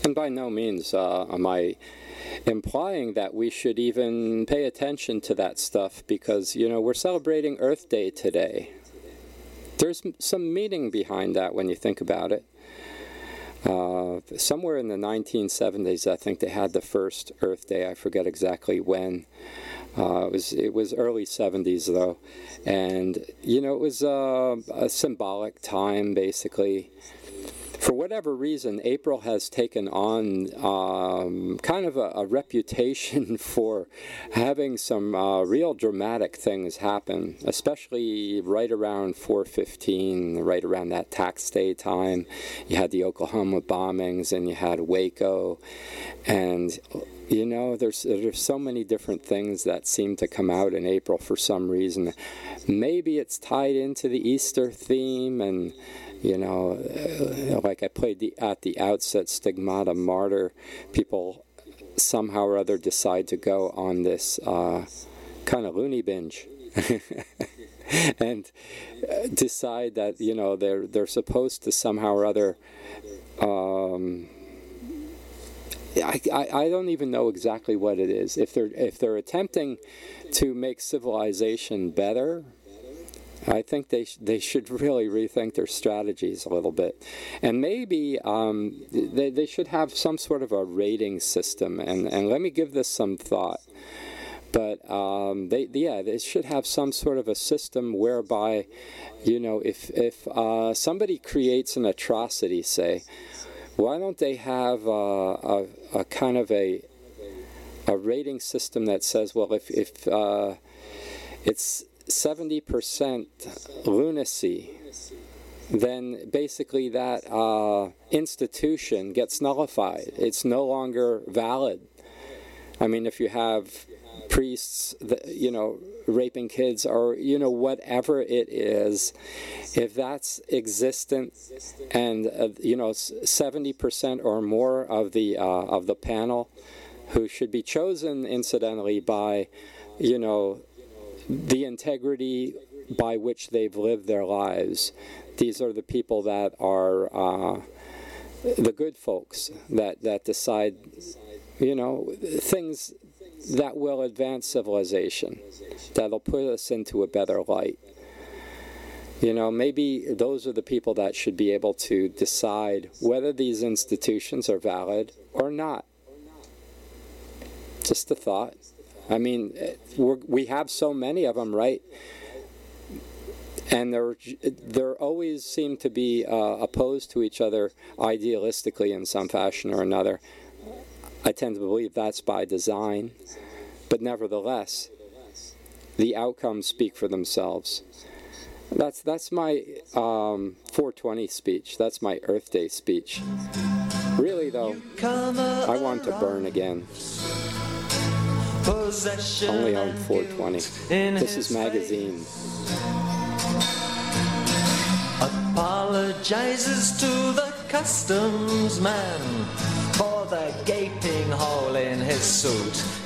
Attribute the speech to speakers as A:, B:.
A: And by no means am I implying that we should even pay attention to that stuff because, we're celebrating Earth Day today. There's some meaning behind that when you think about it. Somewhere in the 1970s, I think they had the first Earth Day. I forget exactly when. It was early 70s, though. And, it was a symbolic time, basically. For whatever reason, April has taken on kind of a reputation for having some real dramatic things happen, especially right around 4/15, right around that tax day time. You had the Oklahoma bombings and you had Waco. And, there's so many different things that seem to come out in April for some reason. Maybe it's tied into the Easter theme and... like I played at the outset, Stigmata Martyr, people somehow or other decide to go on this kind of loony binge and decide that, they're supposed to somehow or other, I don't even know exactly what it is. If they're attempting to make civilization better, I think they should really rethink their strategies a little bit. And maybe they should have some sort of a rating system. And let me give this some thought. But they should have some sort of a system whereby, if somebody creates an atrocity, say, why don't they have a kind of a rating system that says, well, if it's 70% lunacy, then basically that institution gets nullified. It's no longer valid. I mean, if you have priests, raping kids or, whatever it is, if that's existent and, 70% or more of the panel who should be chosen, incidentally, by, the integrity by which they've lived their lives. These are the people that are the good folks that decide, things that will advance civilization, that'll put us into a better light. Maybe those are the people that should be able to decide whether these institutions are valid or not. Just a thought. I mean, we have so many of them, right? And they're always seem to be opposed to each other idealistically in some fashion or another. I tend to believe that's by design. But nevertheless, the outcomes speak for themselves. That's my 420 speech. That's my Earth Day speech. Really, though, I want to burn again. Only on 420. This is Magazine.
B: Apologizes to the customs man for the gaping hole in his suit.